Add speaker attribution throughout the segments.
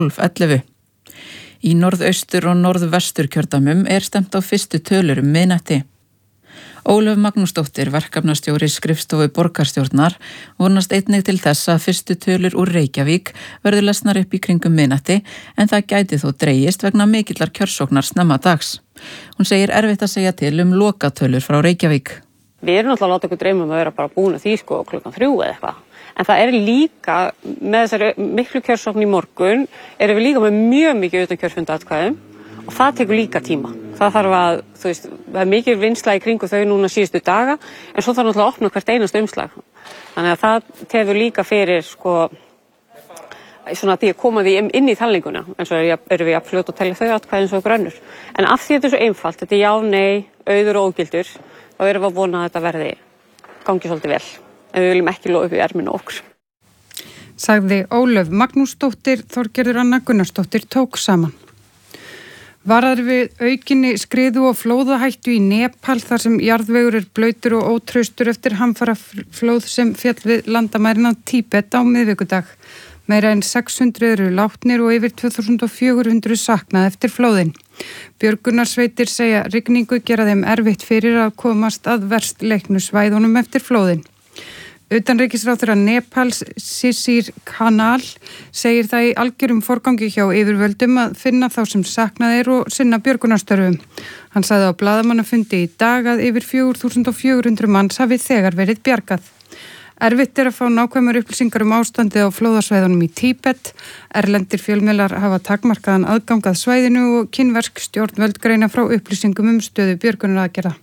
Speaker 1: 11. Í norðaustur og norðvestur kjördæmum stefnt á fyrstu tölur miðnætti. Ólöf Magnúsdóttir, verkefnastjóri skrifstofu borgarstjórnar, vonast einnig til þess að fyrstu tölur úr Reykjavík verður lesnar upp í kringum miðnætti en það gæti þó dregist vegna mikillar kjörsóknar snemma dags. Hún segir erfitt að segja til lokatölur frá Reykjavík.
Speaker 2: Við erum náttúrulega að láta okkur dreyma að vera bara búin að því klukkan 3 eða eitthvað. En það líka, með þessari miklu kjörsókn í morgun, erum við líka með mjög mikið utankjörfundaratkvæðum og það tekur líka tíma. Það þarf að, það mikið vinsla í kringu þau núna síðustu daga, en svo þarf náttúrulega að opna hvert einasta umslag. Þannig að það tefur líka fyrir, svona því að koma því inn í talninguna, en svo erum við að fljóta að telja þau atkvæðin svo okkur önnur. En af því þetta svo einfalt, þetta já, nei, auður og ógildur, þá erum við að vona að þetta verði gangi svolítið vel. En við viljum ekki lofa upp í erminu okkur.
Speaker 3: Sagði Ólöf Magnúsdóttir, Þorgerður Anna Gunnarsdóttir tók saman. Varaður við aukinni skriðu og flóðahættu í Nepal þar sem jarðvegur blautur og ótraustur eftir hamfaraflóð sem féll við landamærin á Tíbet á miðvikudag. Meira en 600 eru látnir og yfir 2400 saknað eftir flóðin. Björgunarsveitir segja rigningu gera þeim erfitt fyrir að komast að verst leiknu svæðunum eftir flóðin. Utanríkisráðherra Nepals Sisir Kanal segir það í algjörum forgangi hjá yfirvöldum að finna þá sem saknað og sinna björgunarstörfum. Hann sagði á blaðamannafundi í dag að yfir 4400 manns hafi þegar verið bjargað. Erfitt að fá nákvæmar upplýsingar ástandið á flóðasvæðunum í Tíbet. Erlendir fjölmiðlar hafa takmarkaðan aðgang að svæðinu og kínversk stjórnvöld greina frá upplýsingum stöðu björgunaraðgerða.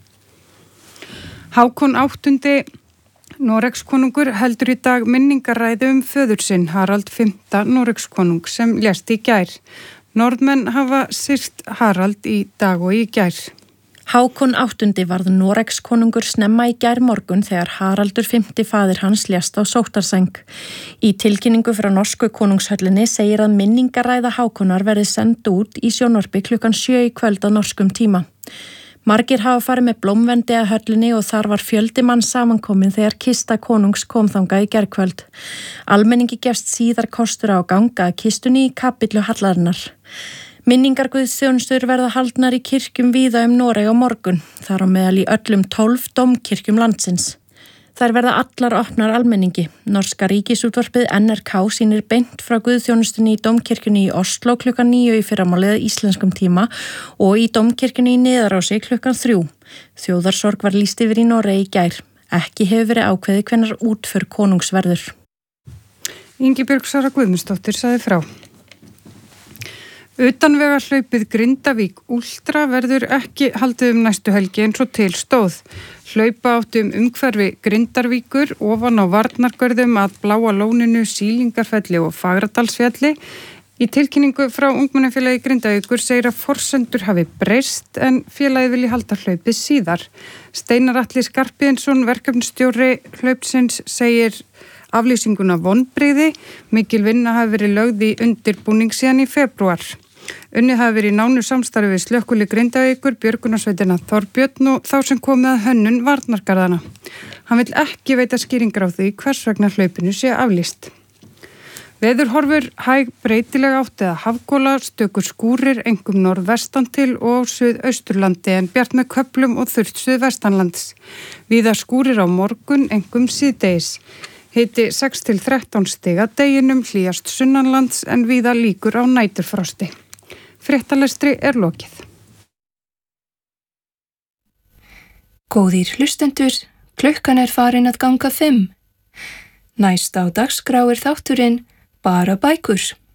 Speaker 3: Hákon 8. Noregskonungur heldur í dag minningaræðu föður sinn, Harald V. Noregskonung, sem lést í gær. Norðmenn hafa syrgt Harald í dag og í gær.
Speaker 4: Hákon 8. varð Noregskonungur snemma í gær morgun þegar Haraldur V. faðir hans lést á sóttarsæng. Í tilkynningu frá norsku konungshöllinni segir að minningaræða Hákonar verði send út í sjónvarpi klukkan 7 í kvöld á norskum tíma. Margir hafa farið með blómvendi að höllinni og þar var fjöldi mann samankomin þegar kista konungs kom þangað í gærkvöld. Almenningi gefst síðar kostur á ganga að kistunni í kapillu hallarinnar. Minningarguðsþjónustur verða haldnar í kirkjum víða Noreg á morgun, þar á meðal í öllum 12 dómkirkjum landsins. Þær verða allar opnar almenningi. Norska ríkisútvarpið NRK sýnir beint frá guðþjónustunni í dómkirkjunni í Oslo klukkan 9 í fyrramálið íslenskum tíma og í dómkirkjunni í Niðarási klukkan 3. Þjóðarsorg var lýst yfir í Noregi í gær. Ekki hefur verið ákveðið hvenær útför konungs verður.
Speaker 3: Ingibjörg Sara Guðmundsdóttir sagði frá. Utanvegahlaupið Grindavík Ultra verður ekki haldið næstu helgi eins og til stóð. Hlaupa átti umhverfi Grindavíkur ofan á varnargörðum að Bláa lóninu, Sýlingarfelli og Fagradalsfjalli. Í tilkynningu frá ungmennafélagi Grindavíkur segir að forsendur hafi breyst en félagið vilji halda hlaupið síðar. Steinar Atli Skarphéðinsson, verkefnisstjóri hlaupsins, segir aflýsinguna vonbrigði. Mikil vinna hafi verið lögð í undirbúning síðan í febrúar. Unnið hafi verið í nánu samstarfi við slökkvili Grindavíkur, björgunarsveitina Þorbjörn og þá sem komið að hönnun varnargarðana. Hann vill ekki veita skýringar á því hvers vegna hlaupinu sé aflýst. Veðurhorfur hæg breytileg átt eða hafgola, stökur skúrir, einkum norðvestan til og suðausturlandi en bjart með köflum og þurrt suðvestanlands. Víða skúrir á morgun, einkum síðdegis. Hiti 6 til 13 stig að deginum, hlýjast sunnanlands en víða líkur á næturfrosti. Fréttalestri lokið.
Speaker 5: Góðir hlustendur, klukkan farin að ganga 5. Næst á dagskrá þátturinn Bara bækur.